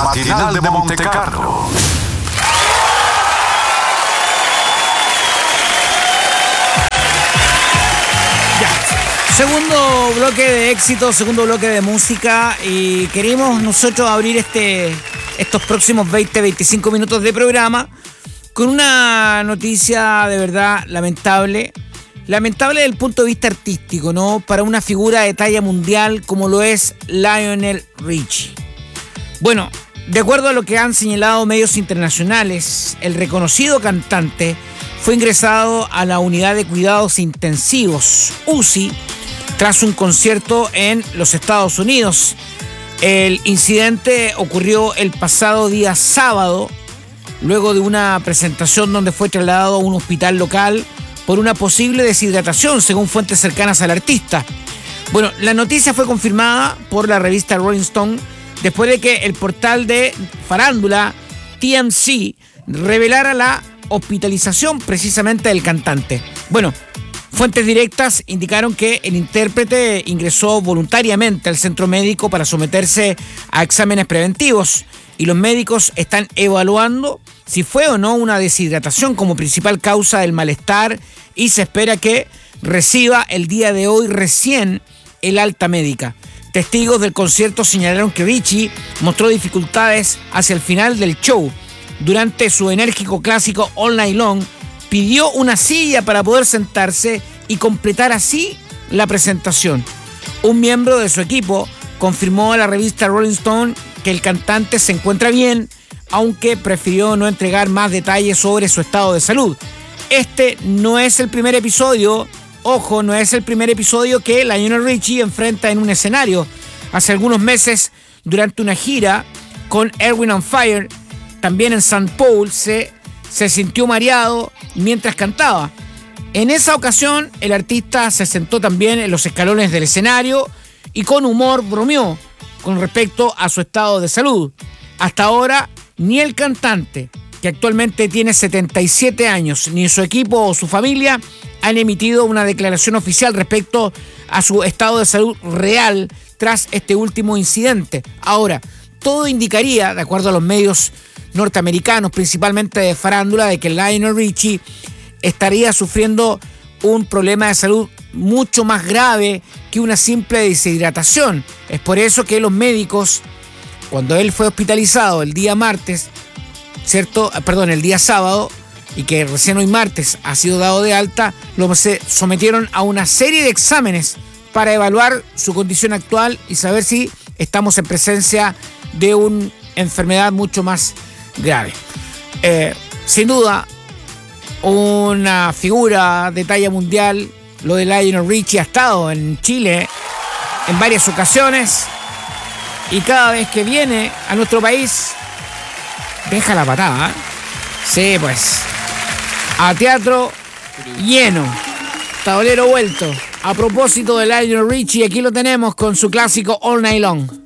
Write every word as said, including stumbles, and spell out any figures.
matinal de Montecarlo. Segundo bloque de éxito, segundo bloque de música, y queremos nosotros abrir este, estos próximos veinte, veinticinco minutos de programa con una noticia de verdad lamentable, lamentable desde el punto de vista artístico, ¿no? Para una figura de talla mundial como lo es Lionel Richie. Bueno, de acuerdo a lo que han señalado medios internacionales, el reconocido cantante fue ingresado a la unidad de cuidados intensivos, U C I, tras un concierto en los Estados Unidos. El incidente ocurrió el pasado día sábado, luego de una presentación donde fue trasladado a un hospital local por una posible deshidratación, según fuentes cercanas al artista. Bueno, la noticia fue confirmada por la revista Rolling Stone después de que el portal de farándula T M Z revelara la hospitalización precisamente del cantante. Bueno, fuentes directas indicaron que el intérprete ingresó voluntariamente al centro médico para someterse a exámenes preventivos y los médicos están evaluando si fue o no una deshidratación como principal causa del malestar y se espera que reciba el día de hoy recién el alta médica. Testigos del concierto señalaron que Richie mostró dificultades hacia el final del show. Durante su enérgico clásico All Night Long, pidió una silla para poder sentarse y completar así la presentación. Un miembro de su equipo confirmó a la revista Rolling Stone que el cantante se encuentra bien, aunque prefirió no entregar más detalles sobre su estado de salud. Este no es el primer episodio, ojo, no es el primer episodio que Lionel Richie enfrenta en un escenario. Hace algunos meses, durante una gira con Erwin on Fire, también en Saint Paul, se, se sintió mareado mientras cantaba. En esa ocasión, el artista se sentó también en los escalones del escenario y con humor bromeó con respecto a su estado de salud. Hasta ahora, ni el cantante, que actualmente tiene setenta y siete años, ni su equipo o su familia han emitido una declaración oficial respecto a su estado de salud real tras este último incidente. Ahora, todo indicaría, de acuerdo a los medios norteamericanos, principalmente de farándula, de que Lionel Richie estaría sufriendo un problema de salud mucho más grave que una simple deshidratación. Es por eso que los médicos, cuando él fue hospitalizado el día martes, ¿cierto? Perdón, el día sábado, y que recién hoy martes ha sido dado de alta, lo sometieron a una serie de exámenes para evaluar su condición actual y saber si estamos en presencia de una enfermedad mucho más grave. Eh, sin duda, una figura de talla mundial, lo de Lionel Richie, ha estado en Chile en varias ocasiones y cada vez que viene a nuestro país deja la patada, ¿eh? Sí, pues, a teatro lleno, tablero vuelto. A propósito de Lionel Richie, aquí lo tenemos con su clásico All Night Long.